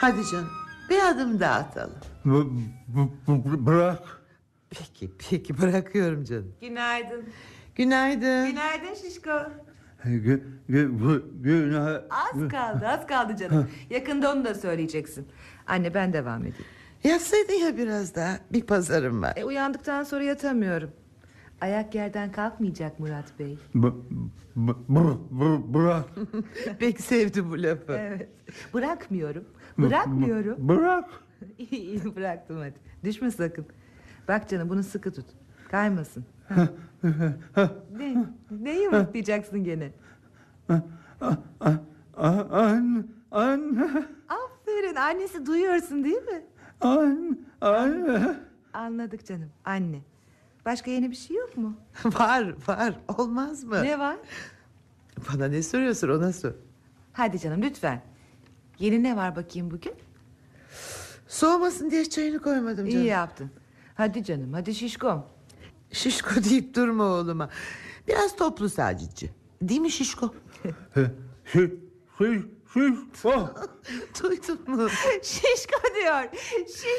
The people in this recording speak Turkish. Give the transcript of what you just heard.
Hadi canım, bir adım daha atalım. Bırak. Peki bırakıyorum canım. Günaydın. Günaydın. Günaydın Şişko. Günah. Az kaldı canım. Yakında onu da söyleyeceksin. Anne ben devam edeyim. Yatsaydın ya biraz daha. Bir pazarım var. Uyandıktan sonra yatamıyorum. Ayak yerden kalkmayacak Murat Bey. Bırak. Pek sevdim bu lafı. Evet. Bırakmıyorum. Bırakmıyorum. Bırak. İyi bıraktım hadi. Düşme sakın. Bak canım bunu sıkı tut. Kaymasın. Ne yumurtlayacaksın gene? Anne. Aferin, annesi duyuyorsun değil mi? Anne. Anladık canım, anne. Başka yeni bir şey yok mu? Var olmaz mı? Ne var? Bana ne soruyorsun, ona sor. Hadi canım lütfen. Yeni ne var bakayım bugün? Soğumasın diye çayını koymadım canım. İyi yaptın. Hadi canım, hadi şişkom. Şişko deyip durma oğluma. Biraz toplu sadece. Değil mi Şişko? Şiş. Duydun mu? Şişko diyor.